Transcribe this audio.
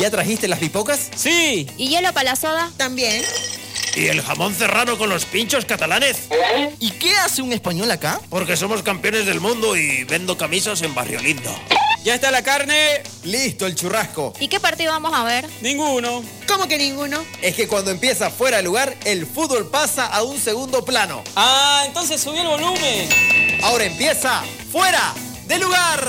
¿Ya trajiste las pipocas? Sí. ¿Y hielo para la soda? También. ¿Y el jamón serrano con los pinchos catalanes? ¿Y qué hace un español acá? Porque somos campeones del mundo y vendo camisas en Barrio Lindo. ¿Ya está la carne? Listo, el churrasco. ¿Y qué partido vamos a ver? Ninguno. ¿Cómo que ninguno? Es que cuando empieza fuera de lugar, el fútbol pasa a un segundo plano. Ah, entonces subí el volumen. Ahora empieza fuera de lugar.